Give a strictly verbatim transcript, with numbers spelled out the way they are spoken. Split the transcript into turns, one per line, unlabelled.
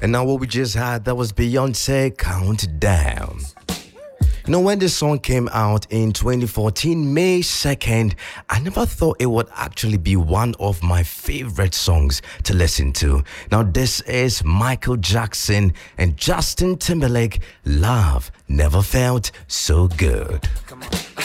And now what we just had, that was Beyonce Countdown. You know, when this song came out in twenty fourteen, May second, I never thought it would actually be one of my favorite songs to listen to. Now, this is Michael Jackson and Justin Timberlake. Love never felt so good. Come on.